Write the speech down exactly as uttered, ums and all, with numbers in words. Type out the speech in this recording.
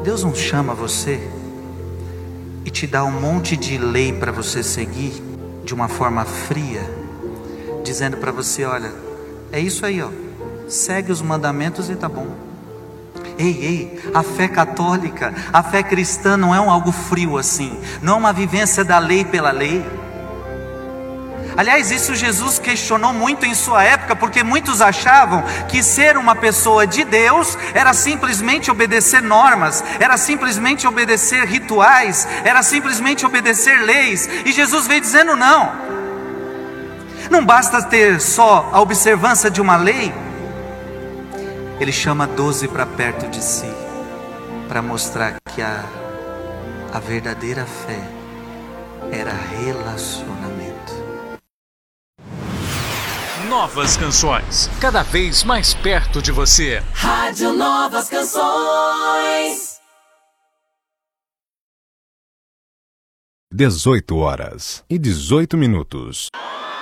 Deus não chama você e te dá um monte de lei para você seguir de uma forma fria, dizendo para você: olha, é isso aí, ó, segue os mandamentos e tá bom. Ei, ei, a fé católica, a fé cristã não é um algo frio assim, não é uma vivência da lei pela lei. Aliás, isso Jesus questionou muito em sua época, porque muitos achavam que ser uma pessoa de Deus era simplesmente obedecer normas, era simplesmente obedecer rituais, era simplesmente obedecer leis. E Jesus veio dizendo: não, não basta ter só a observância de uma lei. Ele chama doze para perto de si, para mostrar que a, a verdadeira fé era relacionamento. Novas canções, cada vez mais perto de você. Rádio Novas Canções. dezoito horas e dezoito minutos.